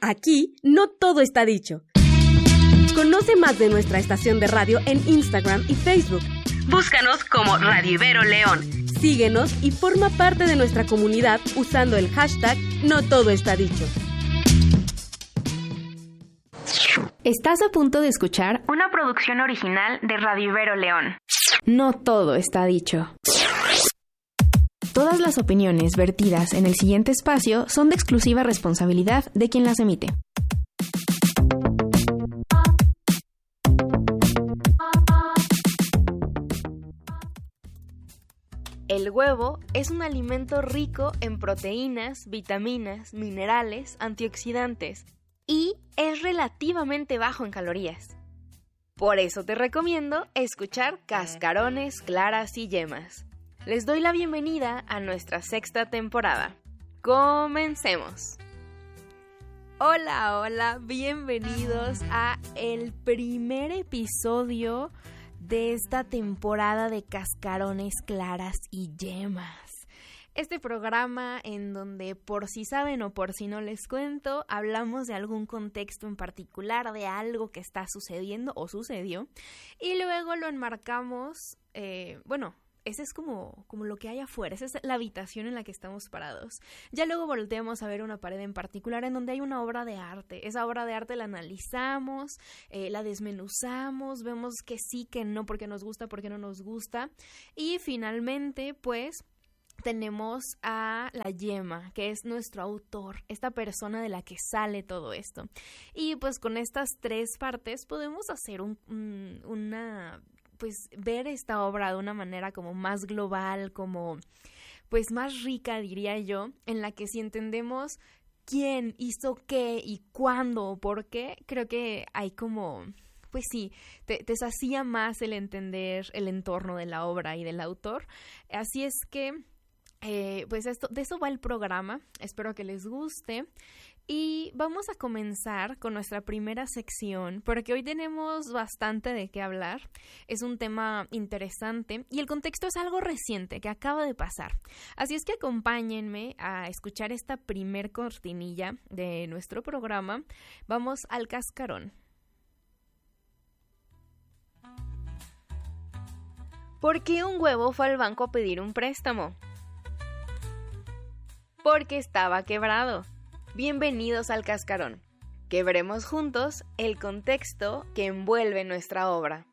Aquí no todo está dicho. Conoce más de nuestra estación de radio en Instagram y Facebook. Búscanos como Radio Ibero León. Síguenos y forma parte de nuestra comunidad usando el hashtag No Todo Está Dicho. Estás a punto de escuchar una producción original de Radio Ibero León. No todo está dicho. Todas las opiniones vertidas en el siguiente espacio son de exclusiva responsabilidad de quien las emite. El huevo es un alimento rico en proteínas, vitaminas, minerales, antioxidantes y es relativamente bajo en calorías. Por eso te recomiendo escuchar Cascarones, Claras y Yemas. Les doy la bienvenida a nuestra 6ª temporada. ¡Comencemos! Hola, bienvenidos a el primer episodio de esta temporada de Cascarones, Claras y Yemas. Este programa en donde, por si saben o por si no les cuento, hablamos de algún contexto en particular, de algo que está sucediendo o sucedió, y luego lo enmarcamos, ese es como lo que hay afuera, esa es la habitación en la que estamos parados. Ya luego volteamos a ver una pared en particular en donde hay una obra de arte. Esa obra de arte la analizamos, la desmenuzamos, vemos que sí, que no, porque nos gusta, porque no nos gusta. Y finalmente, pues, tenemos a la yema, que es nuestro autor, esta persona de la que sale todo esto. Y pues con estas 3 partes podemos hacer ver esta obra de una manera como más global, como pues más rica, diría yo, en la que si entendemos quién hizo qué y cuándo o por qué, creo que hay como, pues sí, te sacía más el entender el entorno de la obra y del autor. Así es que, de eso va el programa, espero que les guste. Y vamos a comenzar con nuestra primera sección, porque hoy tenemos bastante de qué hablar. Es un tema interesante y el contexto es algo reciente que acaba de pasar. Así es que acompáñenme a escuchar esta primer cortinilla de nuestro programa. Vamos al cascarón. ¿Por qué un huevo fue al banco a pedir un préstamo? Porque estaba quebrado. Bienvenidos al Cascarón, que veremos juntos el contexto que envuelve nuestra obra.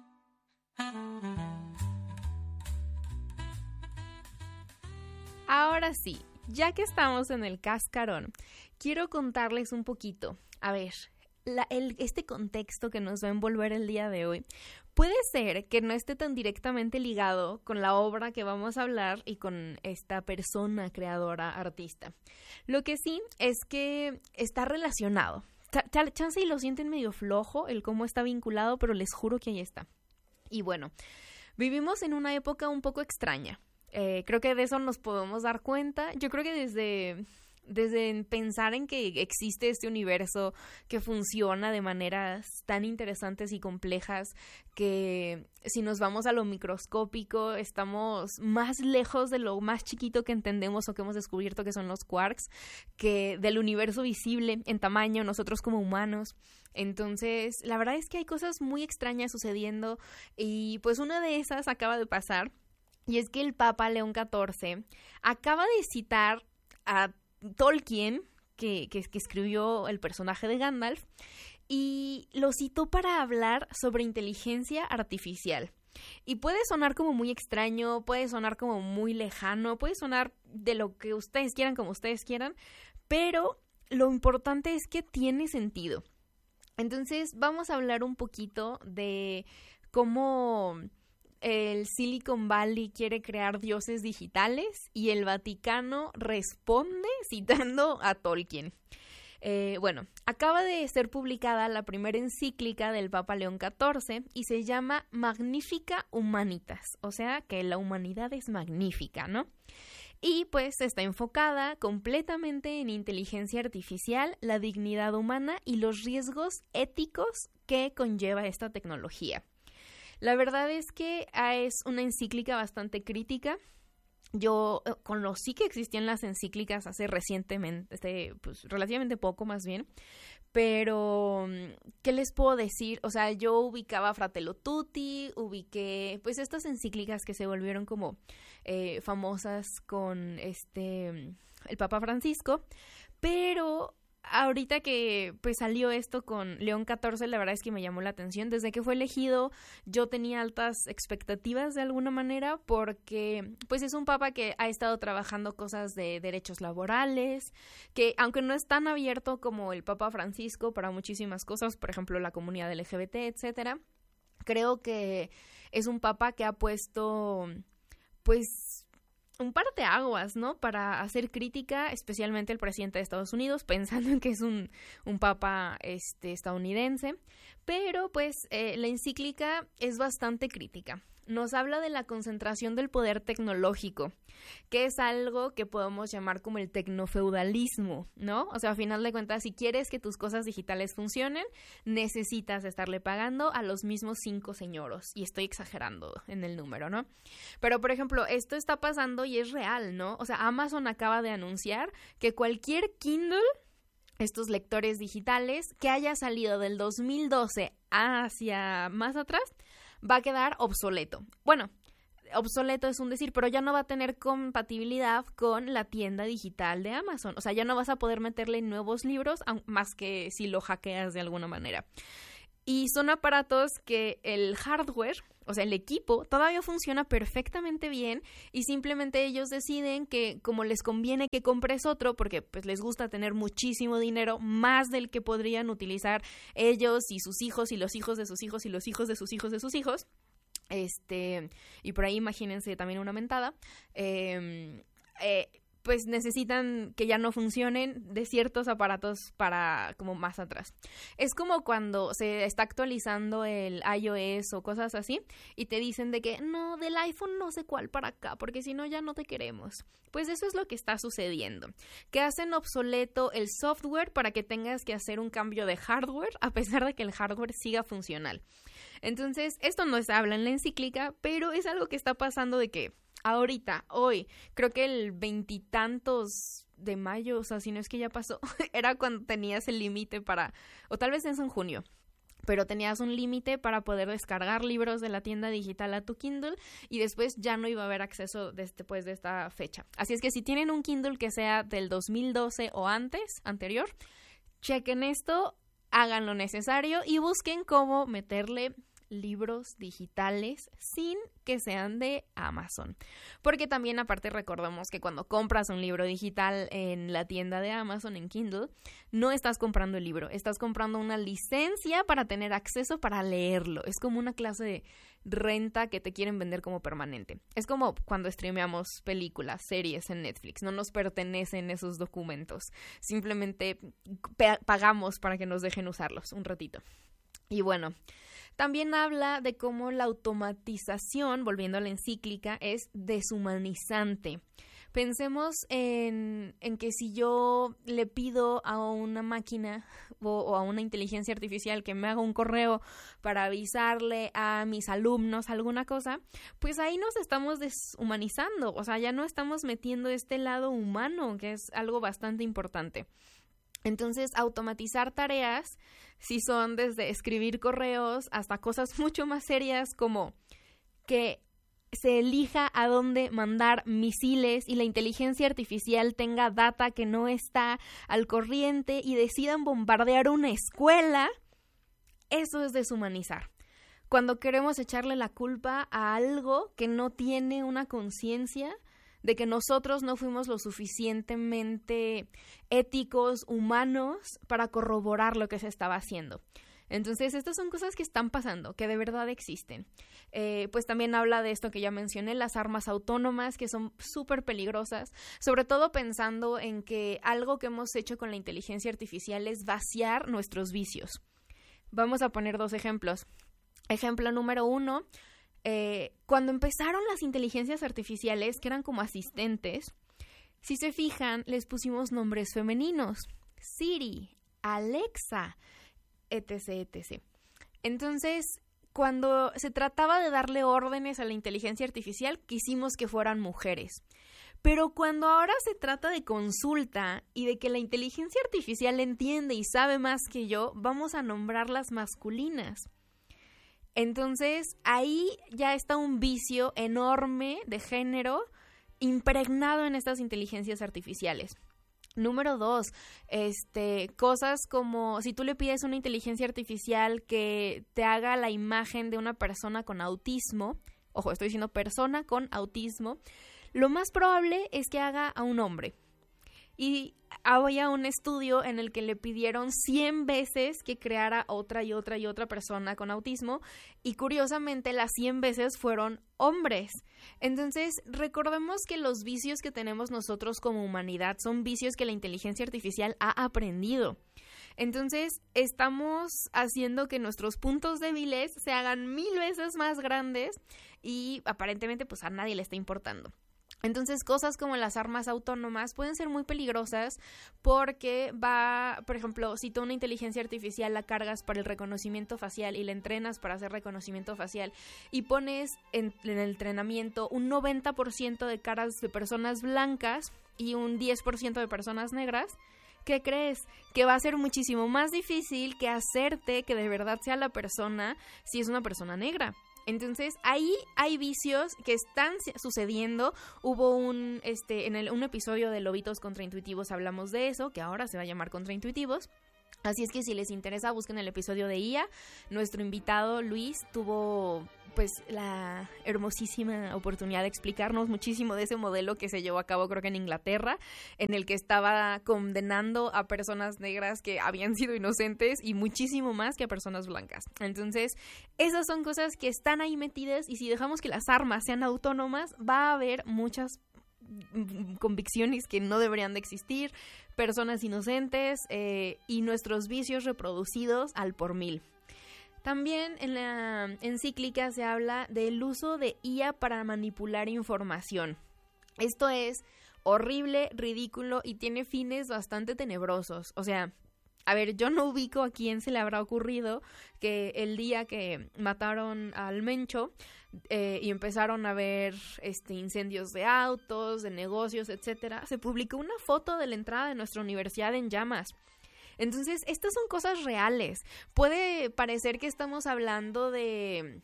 Ahora sí, ya que estamos en el Cascarón, quiero contarles un poquito. A ver, este contexto que nos va a envolver el día de hoy puede ser que no esté tan directamente ligado con la obra que vamos a hablar y con esta persona creadora, artista. Lo que sí es que está relacionado. Chance y lo sienten medio flojo el cómo está vinculado, pero les juro que ahí está. Y bueno, vivimos en una época un poco extraña. Creo que de eso nos podemos dar cuenta. Yo creo que desde pensar en que existe este universo que funciona de maneras tan interesantes y complejas que si nos vamos a lo microscópico estamos más lejos de lo más chiquito que entendemos o que hemos descubierto que son los quarks, que del universo visible en tamaño nosotros como humanos. Entonces, la verdad es que hay cosas muy extrañas sucediendo y pues una de esas acaba de pasar y es que el Papa León XIV acaba de citar a Tolkien, que escribió el personaje de Gandalf, y lo citó para hablar sobre inteligencia artificial. Y puede sonar como muy extraño, puede sonar como muy lejano, puede sonar de lo que ustedes quieran, como ustedes quieran, pero lo importante es que tiene sentido. Entonces vamos a hablar un poquito de cómo el Silicon Valley quiere crear dioses digitales y el Vaticano responde citando a Tolkien. Acaba de ser publicada la primera encíclica del Papa León XIV y se llama Magnifica Humanitas, o sea que la humanidad es magnífica, ¿no? Y pues está enfocada completamente en inteligencia artificial, la dignidad humana y los riesgos éticos que conlleva esta tecnología. La verdad es que es una encíclica bastante crítica yo conocí que existían las encíclicas hace recientemente, pues relativamente poco más bien, pero ¿qué les puedo decir? O sea, yo ubicaba Fratello Tutti, ubiqué pues estas encíclicas que se volvieron como famosas con el Papa Francisco, pero ahorita que pues salió esto con León XIV, la verdad es que me llamó la atención. Desde que fue elegido yo tenía altas expectativas de alguna manera, porque pues es un papa que ha estado trabajando cosas de derechos laborales, que aunque no es tan abierto como el Papa Francisco para muchísimas cosas, por ejemplo la comunidad LGBT, etcétera, creo que es un papa que ha puesto pues un parteaguas, ¿no? Para hacer crítica, especialmente el presidente de Estados Unidos, pensando en que es un papa estadounidense. Pero, pues, la encíclica es bastante crítica. Nos habla de la concentración del poder tecnológico, que es algo que podemos llamar como el tecnofeudalismo, ¿no? O sea, a final de cuentas, si quieres que tus cosas digitales funcionen, necesitas estarle pagando a los mismos 5 señoros. Y estoy exagerando en el número, ¿no? Pero, por ejemplo, esto está pasando y es real, ¿no? O sea, Amazon acaba de anunciar que cualquier Kindle, estos lectores digitales, que haya salido del 2012 hacia más atrás, va a quedar obsoleto. Bueno, obsoleto es un decir, pero ya no va a tener compatibilidad con la tienda digital de Amazon. O sea, ya no vas a poder meterle nuevos libros, más que si lo hackeas de alguna manera. Y son aparatos que el hardware, o sea, el equipo, todavía funciona perfectamente bien y simplemente ellos deciden que como les conviene que compres otro, porque pues les gusta tener muchísimo dinero, más del que podrían utilizar ellos y sus hijos y los hijos de sus hijos y los hijos de sus hijos de sus hijos, y por ahí imagínense también una mentada, pues necesitan que ya no funcionen de ciertos aparatos para como más atrás. Es como cuando se está actualizando el iOS o cosas así y te dicen de que no, del iPhone no sé cuál para acá, porque si no ya no te queremos. Pues eso es lo que está sucediendo, que hacen obsoleto el software para que tengas que hacer un cambio de hardware a pesar de que el hardware siga funcional. Entonces, esto no se habla en la encíclica, pero es algo que está pasando de que ahorita, hoy, creo que el 20 de mayo, o sea, si no es que ya pasó, era cuando tenías el límite para, o tal vez es en junio, pero tenías un límite para poder descargar libros de la tienda digital a tu Kindle y después ya no iba a haber acceso después de esta fecha. Así es que si tienen un Kindle que sea del 2012 o anterior, chequen esto, hagan lo necesario y busquen cómo meterle libros digitales sin que sean de Amazon, porque también aparte recordemos que cuando compras un libro digital en la tienda de Amazon en Kindle, no estás comprando el libro, estás comprando una licencia para tener acceso para leerlo. Es como una clase de renta que te quieren vender como permanente. Es como cuando streameamos películas, series en Netflix, no nos pertenecen esos documentos, simplemente pagamos para que nos dejen usarlos un ratito. Y bueno, también habla de cómo la automatización, volviendo a la encíclica, es deshumanizante. Pensemos en que si yo le pido a una máquina o a una inteligencia artificial que me haga un correo para avisarle a mis alumnos alguna cosa, pues ahí nos estamos deshumanizando. O sea, ya no estamos metiendo este lado humano, que es algo bastante importante. Entonces, automatizar tareas, si son desde escribir correos hasta cosas mucho más serias como que se elija a dónde mandar misiles y la inteligencia artificial tenga data que no está al corriente y decidan bombardear una escuela, eso es deshumanizar. Cuando queremos echarle la culpa a algo que no tiene una conciencia de que nosotros no fuimos lo suficientemente éticos, humanos, para corroborar lo que se estaba haciendo. Entonces, estas son cosas que están pasando, que de verdad existen. Pues también habla de esto que ya mencioné, las armas autónomas, que son súper peligrosas, sobre todo pensando en que algo que hemos hecho con la inteligencia artificial es vaciar nuestros vicios. Vamos a poner 2 ejemplos. Ejemplo número 1, cuando empezaron las inteligencias artificiales, que eran como asistentes, si se fijan, les pusimos nombres femeninos, Siri, Alexa, etc, etc. Entonces, cuando se trataba de darle órdenes a la inteligencia artificial, quisimos que fueran mujeres. Pero cuando ahora se trata de consulta y de que la inteligencia artificial entiende y sabe más que yo, vamos a nombrarlas masculinas. Entonces, ahí ya está un vicio enorme de género impregnado en estas inteligencias artificiales. Número 2, cosas como si tú le pides a una inteligencia artificial que te haga la imagen de una persona con autismo, ojo, estoy diciendo persona con autismo, lo más probable es que haga a un hombre. Y había un estudio en el que le pidieron 100 veces que creara otra y otra y otra persona con autismo y curiosamente las 100 veces fueron hombres. Entonces, recordemos que los vicios que tenemos nosotros como humanidad son vicios que la inteligencia artificial ha aprendido. Entonces, estamos haciendo que nuestros puntos débiles se hagan 1000 veces más grandes y aparentemente pues a nadie le está importando. Entonces, cosas como las armas autónomas pueden ser muy peligrosas porque por ejemplo, si tú una inteligencia artificial la cargas para el reconocimiento facial y la entrenas para hacer reconocimiento facial y pones en el entrenamiento un 90% de caras de personas blancas y un 10% de personas negras, ¿qué crees? Que va a ser muchísimo más difícil que hacerte que de verdad sea la persona si es una persona negra. Entonces, ahí hay vicios que están sucediendo. Hubo un episodio de Lobitos Contraintuitivos hablamos de eso, que ahora se va a llamar Contraintuitivos. Así es que si les interesa, busquen el episodio de IA. Nuestro invitado Luis tuvo pues la hermosísima oportunidad de explicarnos muchísimo de ese modelo que se llevó a cabo creo que en Inglaterra, en el que estaba condenando a personas negras que habían sido inocentes y muchísimo más que a personas blancas. Entonces, esas son cosas que están ahí metidas y si dejamos que las armas sean autónomas, va a haber muchas convicciones que no deberían de existir, personas inocentes y nuestros vicios reproducidos al por 1000. También en la encíclica se habla del uso de IA para manipular información. Esto es horrible, ridículo y tiene fines bastante tenebrosos. O sea, a ver, yo no ubico a quién se le habrá ocurrido que el día que mataron al Mencho y empezaron a ver incendios de autos, de negocios, etcétera, se publicó una foto de la entrada de nuestra universidad en llamas. Entonces, estas son cosas reales. Puede parecer que estamos hablando de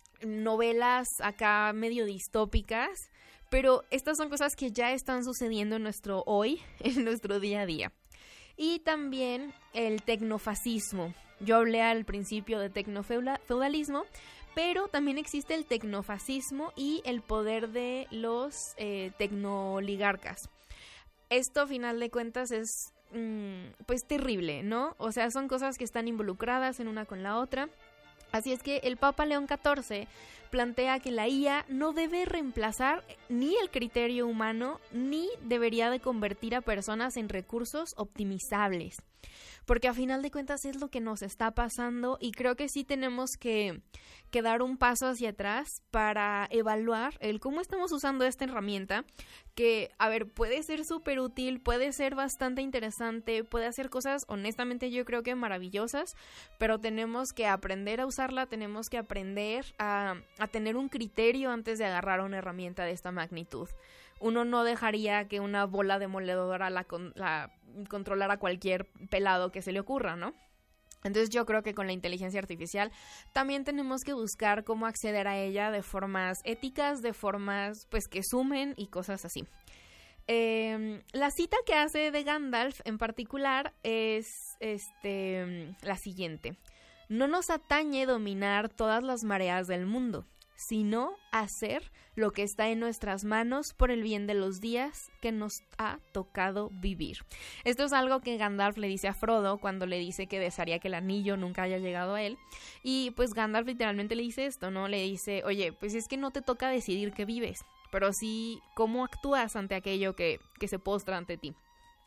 novelas acá medio distópicas, pero estas son cosas que ya están sucediendo en nuestro día a día. Y también el tecnofascismo. Yo hablé al principio de tecnofeudalismo, pero también existe el tecnofascismo y el poder de los tecnooligarcas. Esto, a final de cuentas, es pues terrible, ¿no? O sea, son cosas que están involucradas en una con la otra. Así es que el Papa León XIV plantea que la IA no debe reemplazar ni el criterio humano ni debería de convertir a personas en recursos optimizables. Porque a final de cuentas es lo que nos está pasando y creo que sí tenemos que dar un paso hacia atrás para evaluar el cómo estamos usando esta herramienta que, a ver, puede ser súper útil, puede ser bastante interesante, puede hacer cosas, honestamente yo creo que maravillosas, pero tenemos que aprender a usarla, tenemos que aprender a tener un criterio antes de agarrar una herramienta de esta magnitud. Uno no dejaría que una bola demoledora la controlara cualquier pelado que se le ocurra, ¿no? Entonces yo creo que con la inteligencia artificial también tenemos que buscar cómo acceder a ella de formas éticas, de formas pues que sumen y cosas así. La cita que hace de Gandalf en particular es la siguiente: no nos atañe dominar todas las mareas del mundo, sino hacer lo que está en nuestras manos por el bien de los días que nos ha tocado vivir. Esto es algo que Gandalf le dice a Frodo cuando le dice que desearía que el anillo nunca haya llegado a él. Y pues Gandalf literalmente le dice esto, ¿no? Le dice, oye, pues es que no te toca decidir qué vives, pero sí cómo actúas ante aquello que se postra ante ti.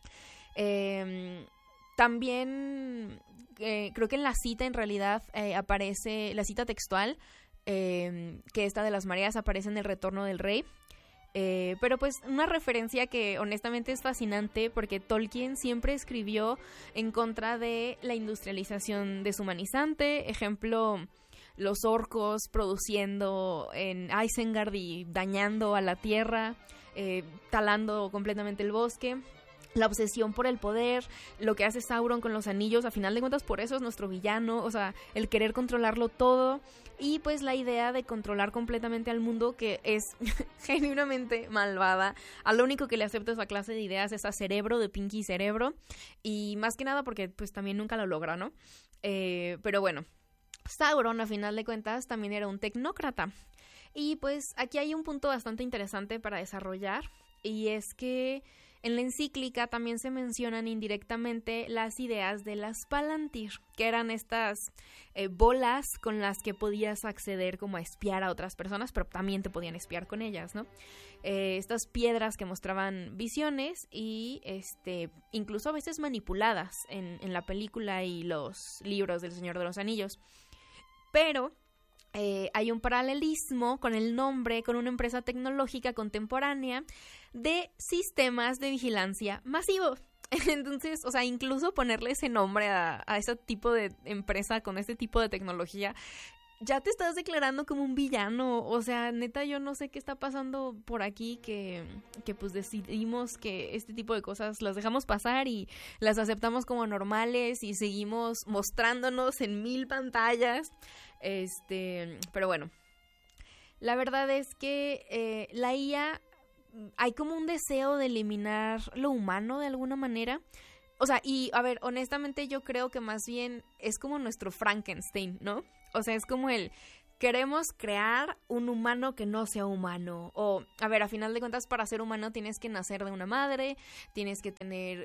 También creo que en la cita en realidad aparece la cita textual, que esta de las mareas aparece en El Retorno del Rey, pero pues una referencia que honestamente es fascinante porque Tolkien siempre escribió en contra de la industrialización deshumanizante. Ejemplo, los orcos produciendo en Isengard y dañando a la tierra, talando completamente el bosque. La obsesión por el poder, lo que hace Sauron con los anillos, a final de cuentas por eso es nuestro villano, o sea, el querer controlarlo todo, y pues la idea de controlar completamente al mundo, que es genuinamente malvada. A lo único que le acepto esa clase de ideas es a Cerebro, de Pinky Cerebro, y más que nada porque pues también nunca lo logra, ¿no? Pero bueno, Sauron a final de cuentas también era un tecnócrata, y pues aquí hay un punto bastante interesante para desarrollar, y es que en la encíclica también se mencionan indirectamente las ideas de las Palantir, que eran estas bolas con las que podías acceder como a espiar a otras personas, pero también te podían espiar con ellas, ¿no? Estas piedras que mostraban visiones y incluso a veces manipuladas en la película y los libros del Señor de los Anillos. Pero hay un paralelismo con el nombre, con una empresa tecnológica contemporánea de sistemas de vigilancia masivos. Entonces, o sea, incluso ponerle ese nombre a ese tipo de empresa con este tipo de tecnología, ya te estás declarando como un villano. O sea, neta, yo no sé qué está pasando por aquí, que pues decidimos que este tipo de cosas las dejamos pasar y las aceptamos como normales y seguimos mostrándonos en 1000 pantallas. Pero bueno, la verdad es que la IA, hay como un deseo de eliminar lo humano de alguna manera. O sea, y a ver, honestamente yo creo que más bien es como nuestro Frankenstein, ¿no? O sea, es como queremos crear un humano que no sea humano. O, a ver, a final de cuentas, para ser humano tienes que nacer de una madre, tienes que tener,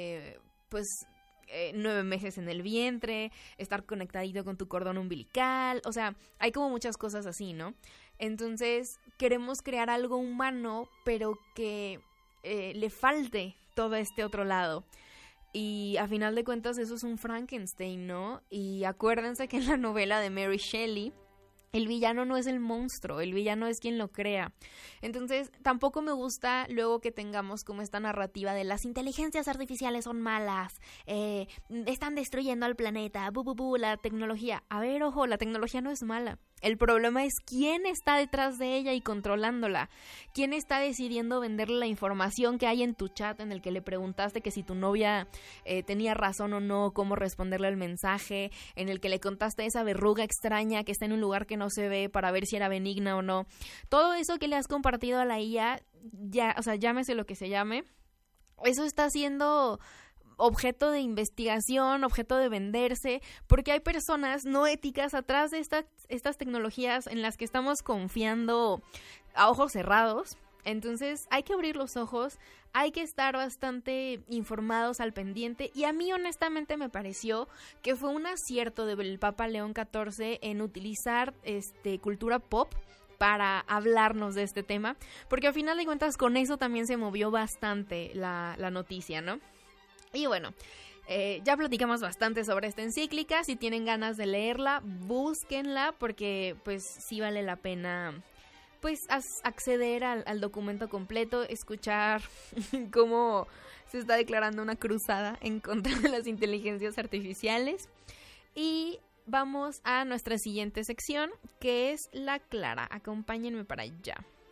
9 meses en el vientre, estar conectadito con tu cordón umbilical, o sea, hay como muchas cosas así, ¿no? Entonces, queremos crear algo humano, pero que le falte todo este otro lado. Y a final de cuentas eso es un Frankenstein, ¿no? Y acuérdense que en la novela de Mary Shelley, el villano no es el monstruo, el villano es quien lo crea. Entonces, tampoco me gusta luego que tengamos como esta narrativa de las inteligencias artificiales son malas, están destruyendo al planeta, la tecnología. A ver, ojo, la tecnología no es mala. El problema es quién está detrás de ella y controlándola. Quién está decidiendo venderle la información que hay en tu chat en el que le preguntaste que si tu novia tenía razón o no, cómo responderle el mensaje, en el que le contaste esa verruga extraña que está en un lugar que no se ve para ver si era benigna o no. Todo eso que le has compartido a la IA, ya, o sea, llámese lo que se llame, eso está siendo objeto de investigación, objeto de venderse, porque hay personas no éticas atrás de estas tecnologías en las que estamos confiando a ojos cerrados. Entonces hay que abrir los ojos, hay que estar bastante informados al pendiente, y a mí honestamente me pareció que fue un acierto del Papa León XIV en utilizar cultura pop para hablarnos de este tema, porque al final de cuentas con eso también se movió bastante la noticia, ¿no? Y bueno, ya platicamos bastante sobre esta encíclica. Si tienen ganas de leerla, búsquenla, porque pues sí vale la pena pues acceder al documento completo, escuchar cómo se está declarando una cruzada en contra de las inteligencias artificiales. Y vamos a nuestra siguiente sección, que es La Clara. Acompáñenme para allá.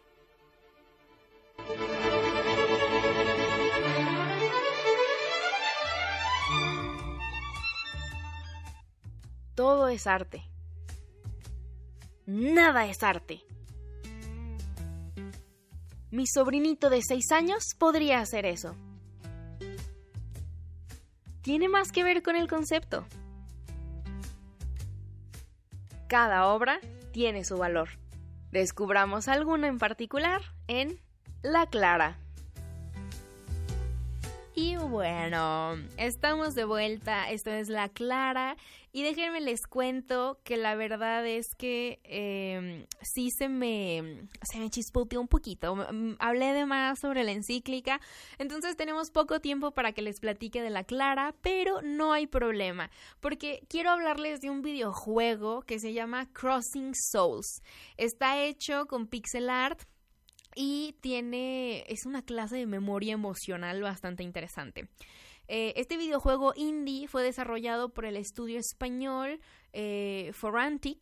Todo es arte. Nada es arte. Mi sobrinito de 6 años podría hacer eso. Tiene más que ver con el concepto. Cada obra tiene su valor. Descubramos alguno en particular en La Clara. Y bueno, estamos de vuelta, esto es La Clara, y déjenme les cuento que la verdad es que sí se me chispoteó un poquito. Hablé de más sobre la encíclica, entonces tenemos poco tiempo para que les platique de La Clara, pero no hay problema, porque quiero hablarles de un videojuego que se llama Crossing Souls. Está hecho con pixel art y es una clase de memoria emocional bastante interesante. Este videojuego indie fue desarrollado por el estudio español Forantic,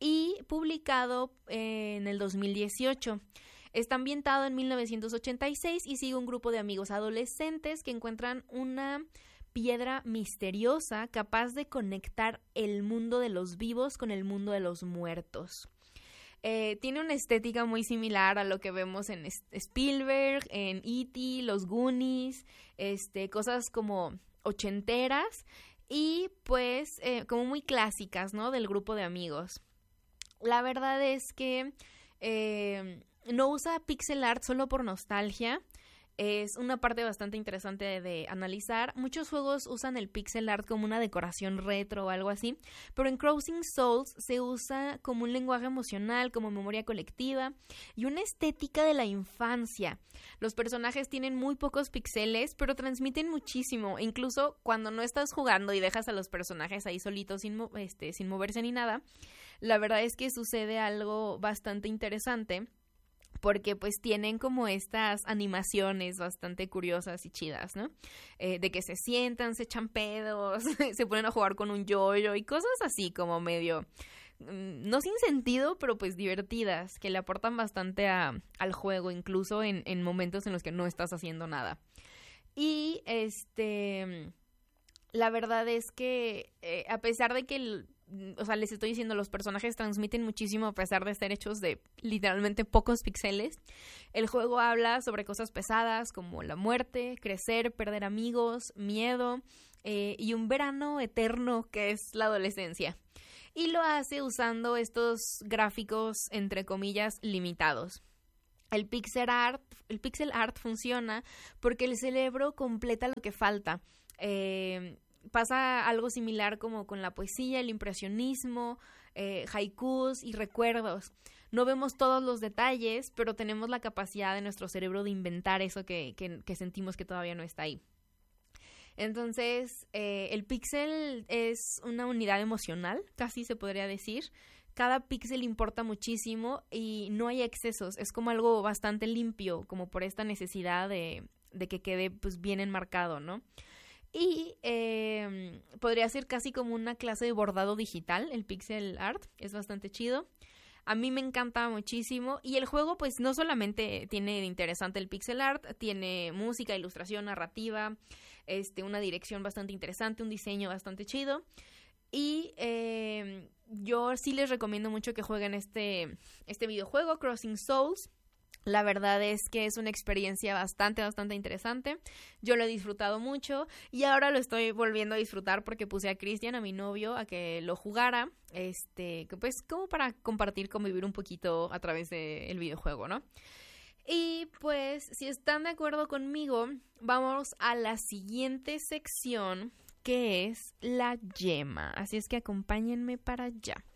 y publicado en el 2018. Está ambientado en 1986 y sigue un grupo de amigos adolescentes que encuentran una piedra misteriosa capaz de conectar el mundo de los vivos con el mundo de los muertos. Tiene una estética muy similar a lo que vemos en Spielberg, en E.T., los Goonies, cosas como ochenteras y pues como muy clásicas, ¿no? Del grupo de amigos. La verdad es que no usa pixel art solo por nostalgia. Es una parte bastante interesante de analizar. Muchos juegos usan el pixel art como una decoración retro o algo así, pero en Crossing Souls se usa como un lenguaje emocional, como memoria colectiva y una estética de la infancia. Los personajes tienen muy pocos píxeles, pero transmiten muchísimo. Incluso cuando no estás jugando y dejas a los personajes ahí solitos sin moverse ni nada, la verdad es que sucede algo bastante interesante, porque pues tienen como estas animaciones bastante curiosas y chidas, ¿no? De que se sientan, se echan pedos, se ponen a jugar con un yo-yo y cosas así como medio, no sin sentido, pero pues divertidas, que le aportan bastante al juego, incluso en momentos en los que no estás haciendo nada. Y la verdad es que a pesar de que les estoy diciendo, los personajes transmiten muchísimo a pesar de ser hechos de literalmente pocos píxeles. El juego habla sobre cosas pesadas como la muerte, crecer, perder amigos, miedo y un verano eterno que es la adolescencia. Y lo hace usando estos gráficos, entre comillas, limitados. El pixel art funciona porque el cerebro completa lo que falta. Pasa algo similar como con la poesía, el impresionismo, haikus y recuerdos. No vemos todos los detalles, pero tenemos la capacidad de nuestro cerebro de inventar eso que sentimos que todavía no está ahí. Entonces, el píxel es una unidad emocional, casi se podría decir. Cada píxel importa muchísimo y no hay excesos. Es como algo bastante limpio, como por esta necesidad de que quede pues bien enmarcado, ¿no? Y podría ser casi como una clase de bordado digital, el pixel art, es bastante chido. A mí me encanta muchísimo y el juego pues no solamente tiene de interesante el pixel art, tiene música, ilustración, narrativa, una dirección bastante interesante, un diseño bastante chido. Y yo sí les recomiendo mucho que jueguen este videojuego, Crossing Souls. La verdad es que es una experiencia bastante interesante. Yo lo he disfrutado mucho y ahora lo estoy volviendo a disfrutar porque puse a Cristian, a mi novio, a que lo jugara, pues como para compartir, convivir un poquito a través del videojuego, ¿no? Y pues, si están de acuerdo conmigo, vamos a la siguiente sección, que es la yema. Así es que acompáñenme para allá.